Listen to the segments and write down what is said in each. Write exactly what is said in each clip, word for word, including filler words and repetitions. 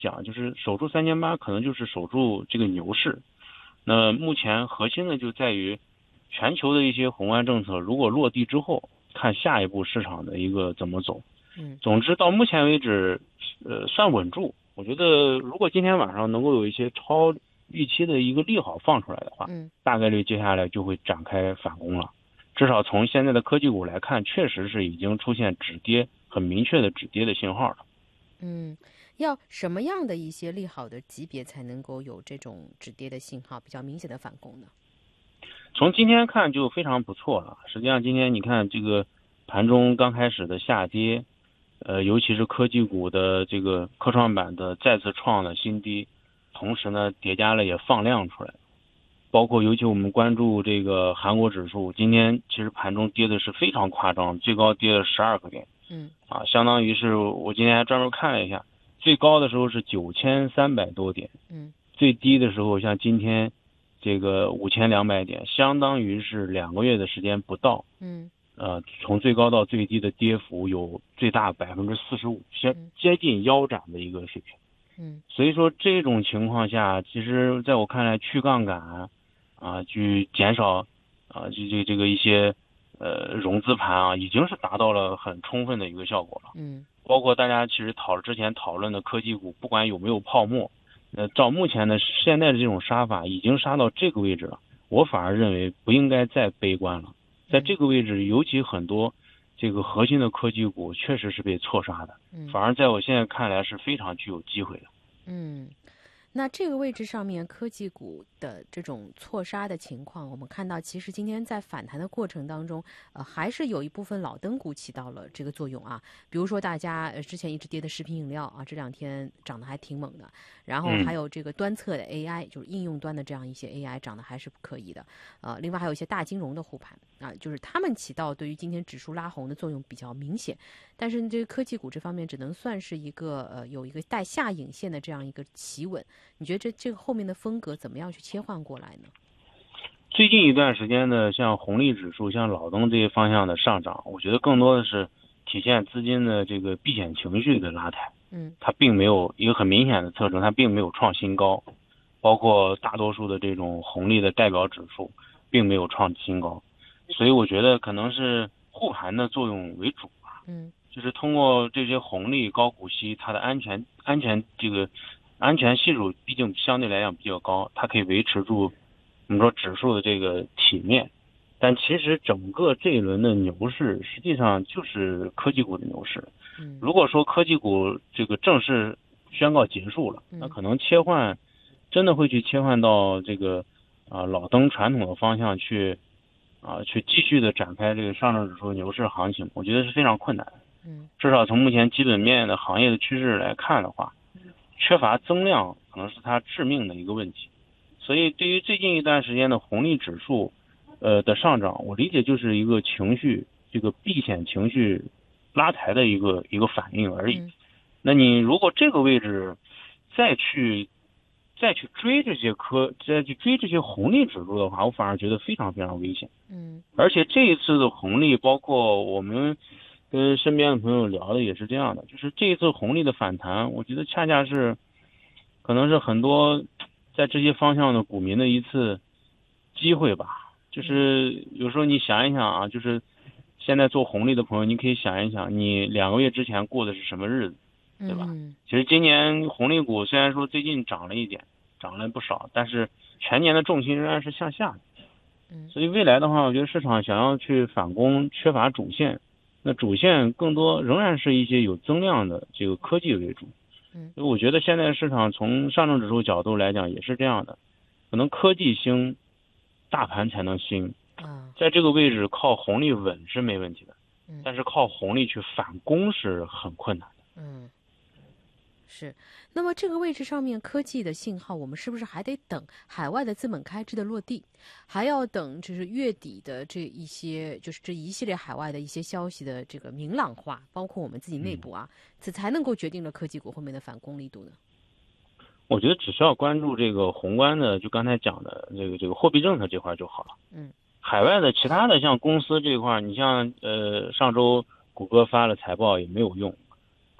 讲，就是守住三千八，可能就是守住这个牛市。那目前核心的就在于全球的一些宏观政策如果落地之后，看下一步市场的一个怎么走。 嗯， 总之到目前为止，呃，算稳住。我觉得如果今天晚上能够有一些超预期的一个利好放出来的话， 嗯， 大概率接下来就会展开反攻了。至少从现在的科技股来看，确实是已经出现止跌，很明确的止跌的信号了。 嗯，要什么样的一些利好的级别才能够有这种止跌的信号，比较明显的反攻呢？ 从今天看就非常不错了。实际上今天你看这个盘中刚开始的下跌，呃，尤其是科技股的这个科创板的再次创了新低，同时呢叠加了也放量出来。包括尤其我们关注这个韩国指数，今天其实盘中跌的是非常夸张，最高跌了十二个点。 嗯， 啊，相当于是我今天还专门看了一下，最高的时候是九千三百多点， 嗯， 最低的时候像今天这个五千两百点，相当于是两个月的时间不到。 嗯， 呃，从最高到最低的跌幅有最大百分之四十五，接嗯， 接近腰斩的一个水平。 嗯， 所以说这种情况下，其实在我看来，去杠杆啊，去减少啊，这这这个一些呃融资盘啊，已经是达到了很充分的一个效果了。 嗯， 包括大家其实讨之前讨论的科技股，不管有没有泡沫，呃，照目前的现在的这种杀法，已经杀到这个位置了。我反而认为不应该再悲观了，在这个位置，尤其很多这个核心的科技股确实是被错杀的， 嗯， 反而在我现在看来是非常具有机会的。 嗯。那这个位置上面，科技股的这种错杀的情况，我们看到，其实今天在反弹的过程当中，呃，还是有一部分老灯股起到了这个作用啊。比如说，大家呃之前一直跌的食品饮料啊，这两天涨得还挺猛的。然后还嗯， 有这个端侧的 A I，就是应用端的这样一些 A I 涨得还是可以的。呃，另外还有一些大金融的护盘啊，就是他们起到对于今天指数拉红的作用比较明显。但是这个科技股这方面只能算是一个呃有一个带下影线的这样一个企稳。你觉得这这个后面的风格怎么样去切换过来呢？ 最近一段时间的像红利指数、像老灯这些方向的上涨，我觉得更多的是体现资金的这个避险情绪的拉抬。 嗯， 它并没有一个很明显的特征，它并没有创新高，包括大多数的这种红利的代表指数并没有创新高，所以我觉得可能是护盘的作用为主吧。 嗯， 就是通过这些红利高股息，它的安全安全这个安全系数毕竟相对来讲比较高，它可以维持住我们说指数的这个体面。但其实整个这一轮的牛市实际上就是科技股的牛市。 嗯， 如果说科技股这个正式宣告结束了，那嗯， 可能切换真的会去切换到这个啊、老登传统的方向去啊、去继续的展开这个上证指数牛市行情，我觉得是非常困难的。 嗯， 至少从目前基本面的行业的趋势来看的话，缺乏增量可能是它致命的一个问题。所以对于最近一段时间的红利指数呃的上涨，我理解就是一个情绪这个避险情绪拉抬的一个一个反应而已。 嗯， 那你如果这个位置再去再去追这些科再去追这些红利指数的话，我反而觉得非常非常危险。 嗯， 而且这一次的红利，包括我们跟身边的朋友聊的也是这样的，就是这一次红利的反弹，我觉得恰恰是可能是很多在这些方向的股民的一次机会吧。就是有时候你想一想啊，就是现在做红利的朋友，你可以想一想，你两个月之前过的是什么日子，对吧？ 嗯， 其实今年红利股虽然说最近涨了一点，涨了不少，但是全年的重心仍然是向下的。 嗯， 所以未来的话，我觉得市场想要去反攻，缺乏主线，那主线更多仍然是一些有增量的这个科技为主。 嗯， 所以我觉得现在市场从上证指数角度来讲也是这样的，可能科技兴，大盘才能兴。 啊， 在这个位置靠红利稳是没问题的， 嗯， 但是靠红利去反攻是很困难的。 嗯。是，那么这个位置上面科技的信号，我们是不是还得等海外的资本开支的落地，还要等就是月底的这一些，就是这一系列海外的一些消息的这个明朗化，包括我们自己内嗯， 部啊，这才能够决定了科技股后面的反攻力度呢？ 我觉得只需要关注这个宏观的，就刚才讲的这个这个货币政策这块就好了。 嗯， 海外的其他的像公司这块，你像呃上周谷歌发了财报也没有用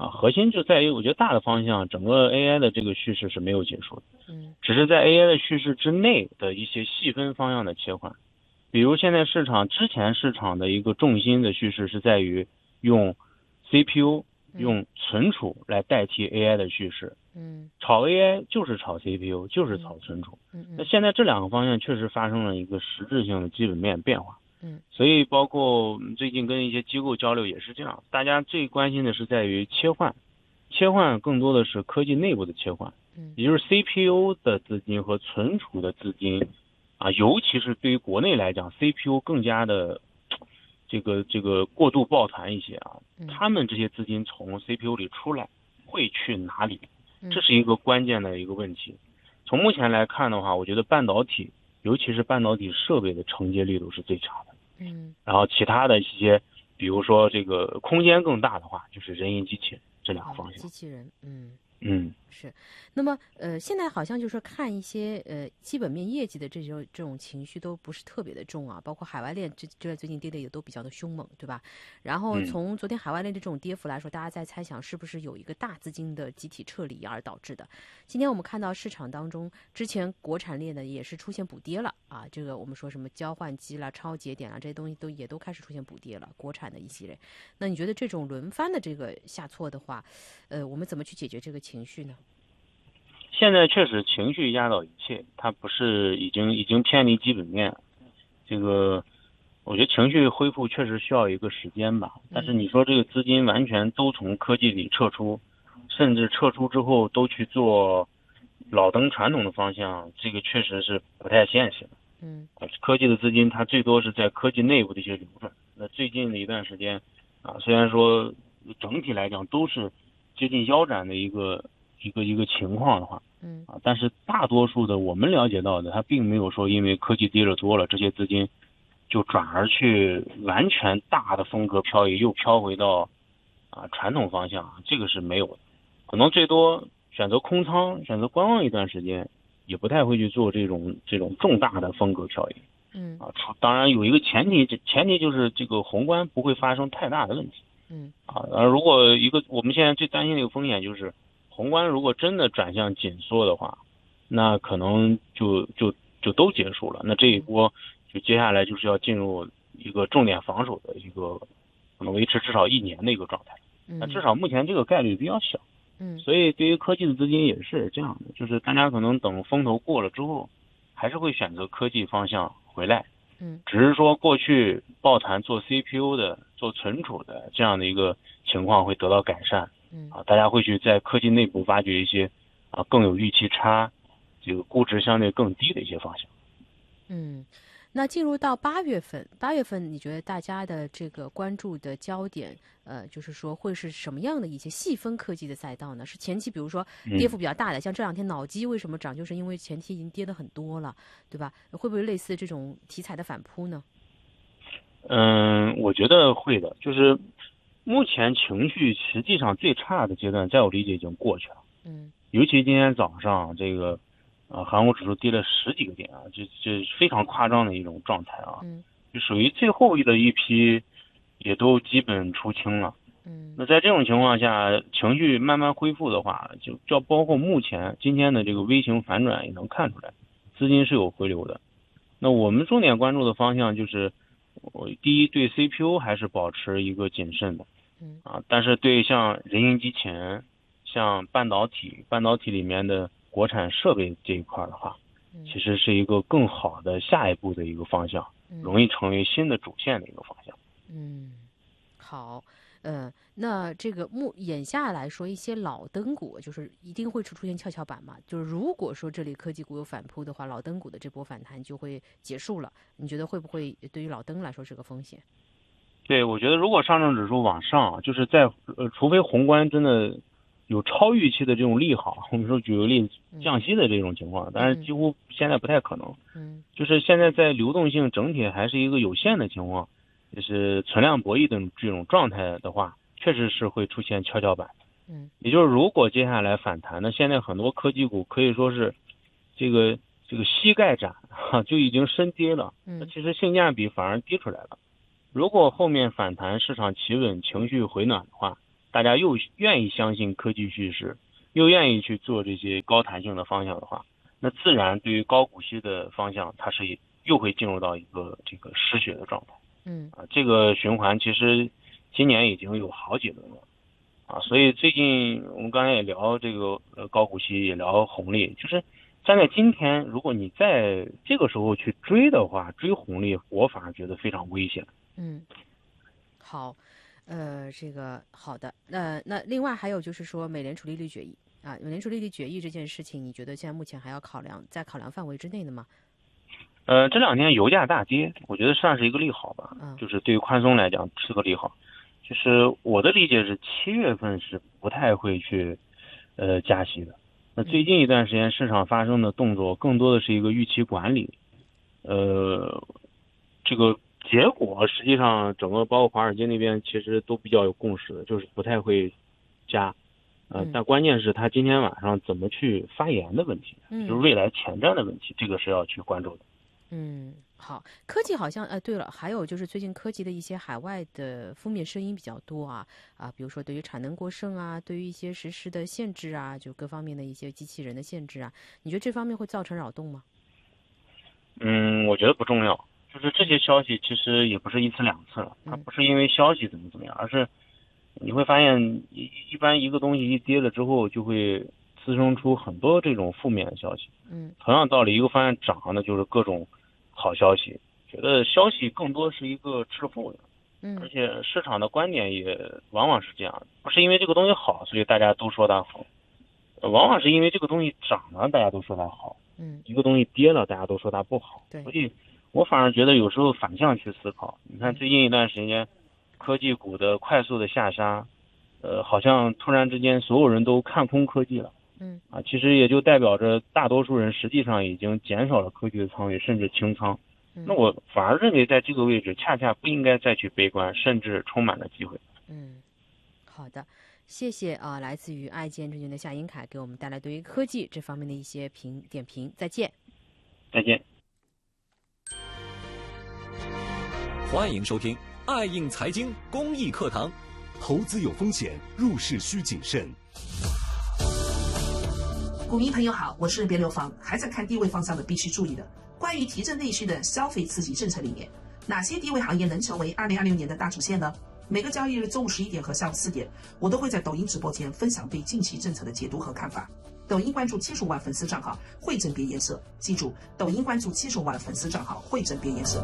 啊，核心就在于我觉得大的方向，整个 A I 的这个叙事是没有结束的， 嗯， 只是在 A I 的叙事之内的一些细分方向的切换。比如现在市场之前市场的一个重心的叙事是在于用 C P U 用存储来代替 A I 的叙事， 嗯， 炒 A I 就是炒 C P U 就是炒存储， 嗯嗯， 那现在这两个方向确实发生了一个实质性的基本面变化， 嗯， 所以包括最近跟一些机构交流也是这样，大家最关心的是在于切换，切换更多的是科技内部的切换， 嗯， 也就是 C P U 的资金和存储的资金。啊，尤其是对于国内来讲 ，C P U 更加的这个这个过度抱团一些啊，他们这些资金从 C P U 里出来会去哪里？这是一个关键的一个问题。从目前来看的话，我觉得半导体，尤其是半导体设备的承接力度是最强的。 嗯， 然后其他的一些，比如说这个空间更大的话，就是人形机器人这两个方向。 机器人，嗯。 嗯， 是，那么呃，现在好像就是说看一些呃基本面业绩的这种这种情绪都不是特别的重啊，包括海外链这这最近跌的也都比较的凶猛，对吧？然后从昨天海外链的这种跌幅来说，大家在猜想是不是有一个大资金的集体撤离而导致的。今天我们看到市场当中，之前国产链的也是出现补跌了啊，这个我们说什么交换机啦、超节点啦这些东西都也都开始出现补跌了，国产的一系列。那你觉得这种轮番的这个下挫的话，呃，我们怎么去解决这个情绪呢？ 现在确实情绪压倒一切，它不是已经已经偏离基本面。这个我觉得情绪恢复确实需要一个时间吧。但是你说这个资金完全都从科技里撤出，甚至撤出之后都去做老登传统的方向，这个确实是不太现实的。 嗯， 科技的资金它最多是在科技内部的一些流转。那最近的一段时间啊，虽然说整体来讲都是接近腰斩的一个一个一个情况的话， 嗯啊，但是大多数的我们了解到的，它并没有说因为科技跌了多了，这些资金就转而去完全大的风格漂移，又飘回到啊传统方向，这个是没有的。可能最多选择空仓，选择观望一段时间，也不太会去做这种这种重大的风格漂移。 嗯啊，当然有一个前提，前提就是这个宏观不会发生太大的问题。 嗯啊，而如果一个我们现在最担心的一个风险就是。宏观如果真的转向紧缩的话，那可能就就就都结束了。那这一波就接下来就是要进入一个重点防守的一个可能维持至少一年的一个状态。那至少目前这个概率比较小。 嗯， 所以对于科技的资金也是这样的，就是大家可能等风头过了之后，还是会选择科技方向回来。 嗯， 只是说过去抱团做 C P U 的、做存储的这样的一个情况会得到改善。 嗯啊，大家会去在科技内部挖掘一些啊更有预期差、这个估值相对更低的一些方向。 嗯，那进入到八月份，八月份你觉得大家的这个关注的焦点，呃，就是说会是什么样的一些细分科技的赛道呢？是前期比如说跌幅比较大的，嗯、像这两天脑机为什么涨，就是因为前期已经跌得很多了，对吧？会不会类似这种题材的反扑呢？ 嗯，我觉得会的，就是。目前情绪实际上最差的阶段，在我理解已经过去了。 嗯， 尤其今天早上这个，呃，韩国指数跌了十几个点啊，这这非常夸张的一种状态啊。 嗯， 就属于最后的一批，也都基本出清了。 嗯， 那在这种情况下，情绪慢慢恢复的话，就就包括目前今天的这个微型反转也能看出来，资金是有回流的。那我们重点关注的方向就是。我第一对 C P U 还是保持一个谨慎的， 嗯啊，但是对像人形机器人、像半导体、半导体里面的国产设备这一块的话，其实是一个更好的下一步的一个方向，容易成为新的主线的一个方向。 嗯，好。呃，那这个目眼下来说，一些老灯股就是一定会出出现跷跷板嘛？就是如果说这里科技股有反扑的话，老灯股的这波反弹就会结束了。你觉得会不会对于老灯来说是个风险？ 对，我觉得如果上证指数往上，就是在呃，除非宏观真的有超预期的这种利好，我们说举个例子，降息的这种情况，但是几乎现在不太可能。 嗯， 就是现在在流动性整体还是一个有限的情况。就是存量博弈的这种状态的话，确实是会出现跷跷板。 嗯， 也就是如果接下来反弹呢，现在很多科技股可以说是这个这个膝盖斩哈，就已经深跌了。 嗯， 其实性价比反而低出来了。如果后面反弹市场企稳，情绪回暖的话， 大家又愿意相信科技趋势，又愿意去做这些高弹性的方向的话，那自然对于高股息的方向，它是又会进入到一个这个失血的状态。 嗯啊，这个循环其实今年已经有好几轮了啊，所以最近我们刚才也聊这个呃高股息，也聊红利，就是站在今天，如果你在这个时候去追的话，追红利，我反而觉得非常危险。 嗯，好，呃，这个好的，那那另外还有就是说美联储利率决议啊，美联储利率决议这件事情，你觉得现在目前还要考量在考量范围之内的吗？ 呃，这两天油价大跌，我觉得算是一个利好吧， 嗯， 就是对于宽松来讲是个利好。就是我的理解是，七月份是不太会去呃加息的。那最近一段时间市场发生的动作，更多的是一个预期管理。呃，这个结果实际上整个包括华尔街那边其实都比较有共识的，就是不太会加。呃，但关键是他今天晚上怎么去发言的问题，就是未来前瞻的问题，这个是要去关注的。 嗯，好，科技好像，呃，对了，还有就是最近科技的一些海外的负面声音比较多啊，啊，比如说对于产能过剩啊，对于一些实施的限制啊，就各方面的一些机器人的限制啊，你觉得这方面会造成扰动吗？ 嗯，我觉得不重要，就是这些消息其实也不是一次两次了，它不是因为消息怎么怎么样，而是你会发现一一般一个东西一跌了之后，就会滋生出很多这种负面的消息。 嗯， 同样道理，一个方向涨呢，就是各种好消息，觉得消息更多是一个滞后的， 嗯， 而且市场的观点也往往是这样，不是因为这个东西好，所以大家都说它好，往往是因为这个东西涨了，大家都说它好， 嗯， 一个东西跌了，大家都说它不好， 对， 所以我反而觉得有时候反向去思考，你看最近一段时间，科技股的快速的下杀，呃，好像突然之间所有人都看空科技了。 嗯啊，其实也就代表着大多数人实际上已经减少了科技的仓位，甚至清仓。那我反而认为在这个位置恰恰不应该再去悲观，甚至充满了机会。 嗯，好的，谢谢啊，来自于爱建证券的夏英凯给我们带来对于科技这方面的一些评点评。再见。 再见。 欢迎收听爱应财经公益课堂。 投资有风险，入市需谨慎。 股民朋友好，我是别流芳。还在看低位方向的必须注意的，关于提振内需的消费刺激政策里面，哪些低位行业能成为二零二六年的大主线呢？每个交易日中午十一点和下午四点，我都会在抖音直播间分享对近期政策的解读和看法。抖音关注七十五万粉丝账号汇整别颜色，记住，抖音关注七十五万粉丝账号汇整别颜色。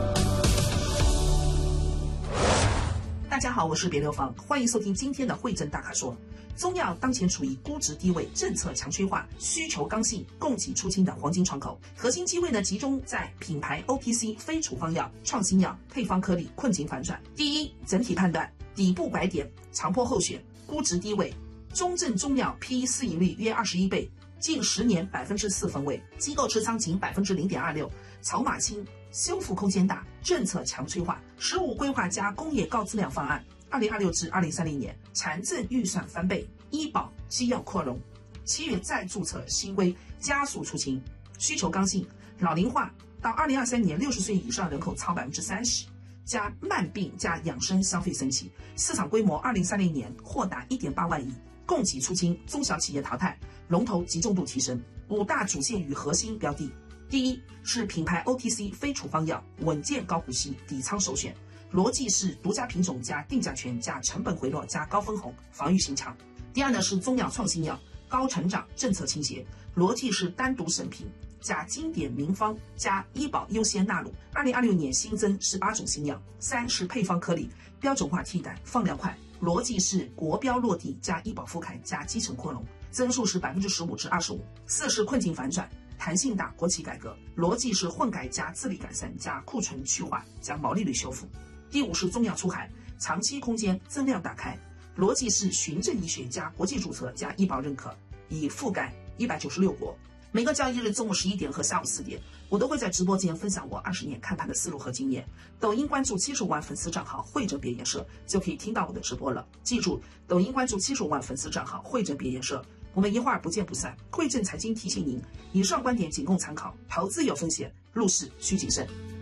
大家好，我是别流芳，欢迎收听今天的汇整大咖说。中药当前处于估值低位、政策强催化、需求刚性、供给出清的黄金窗口，核心机会呢集中在品牌 O T C 非处方药、创新药、配方颗粒，困境反转。第一，整体判断底部拐点，长波后选，估值低位，中证中药 P E 市盈率约二十一倍，近十年百分之四分位，机构持仓仅百分之零点二六，筹码轻，修复空间大，政策强催化，十五规划加工业高质量方案。二零二六至二零三零年，财政预算翻倍，医保、基药扩容。七月再注册新规，加速出清。需求刚性，老龄化到二零二三年，六十岁以上人口超百分之三十，加慢病加养生消费升级，市场规模二零三零年或达一点八万亿。供给出清，中小企业淘汰，龙头集中度提升。五大主线与核心标的，第一是品牌 O T C 非处方药，稳健高股息，底仓首选。逻辑是独家品种加定价权加成本回落加高分红，防御性强。第二呢是中药创新药，高成长，政策倾斜，逻辑是单独审评加经典名方加医保优先纳入。二零二六年新增十八种新药。三是配方颗粒，标准化替代，放量快，逻辑是国标落地加医保覆盖加基层扩容，增速是百分之十五至二十五。四是困境反转，弹性大，国企改革，逻辑是混改加自力改善加库存去化加毛利率修复。第五是中药出海，长期空间增量打开，逻辑是循证医学加国际注册加医保认可，已覆盖一百九十六国。每个交易日中午十一点和下午四点，我都会在直播间分享我二十年看盘的思路和经验。抖音关注七十五万粉丝账号汇整别颜色，就可以听到我的直播了。记住，抖音关注七十五万粉丝账号汇整别颜色，我们一会儿不见不散。汇整财经提醒您，以上观点仅供参考，投资有风险，入市需谨慎。